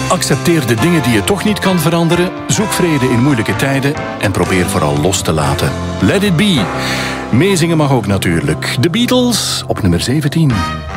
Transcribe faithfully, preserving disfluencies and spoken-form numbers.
Accepteer de dingen die je toch niet kan veranderen. Zoek vrede in moeilijke tijden. En probeer vooral los te laten. Let it be. Meezingen mag ook natuurlijk. The Beatles op nummer zeventien.